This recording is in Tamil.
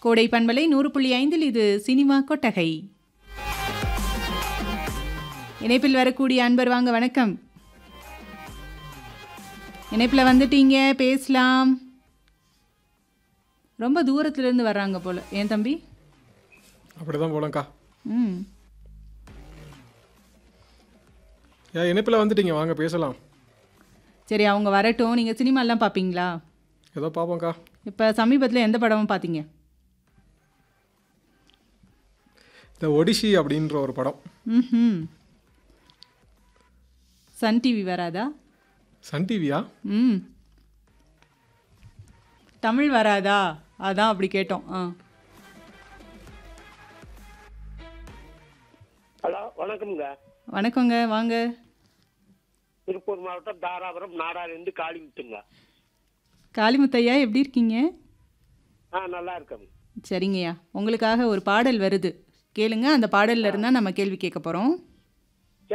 கோடை பண்பலை 100.5 இது சினிமா கொட்டகை. இணைப்பில் வரக்கூடிய அன்பர் வாங்க, வணக்கம். இணைப்பில் வந்துட்டீங்க, பேசலாம். ரொம்ப தூரத்துலேருந்து வர்றாங்க போல, ஏன் தம்பி? அப்படிதான் போலங்கக்கா. ம் இணைப்பில் வந்துட்டீங்க, வாங்க பேசலாம். சரி, அவங்க வரட்டும். நீங்கள் சினிமாலாம் பார்ப்பீங்களா? ஏதோ பார்ப்போங்க்கா. இப்போ சமீபத்தில் எந்த படமும் பார்த்தீங்க? இந்த ஒடிசி அப்படின்ற ஒரு படம். ம் சன் டிவி வராதா? சன் டிவியா? ம் தமிழ் வராதா? அதான் அப்படி கேட்டோம். ஹலோ, வணக்கம்ங்க. வணக்கங்க, வாங்க. திருப்பூர் மாவட்டம் தாராபுரம் நாடாரிலிருந்து காளிமுத்துங்க. காளிமுத்தையா, எப்படி இருக்கீங்க? நல்லா இருக்கேன். சரிங்கய்யா, உங்களுக்காக ஒரு பாடல் வருது, கேளுங்க. அந்த பாடல்ல இருந்தால் நம்ம கேள்வி கேட்க போகிறோம்.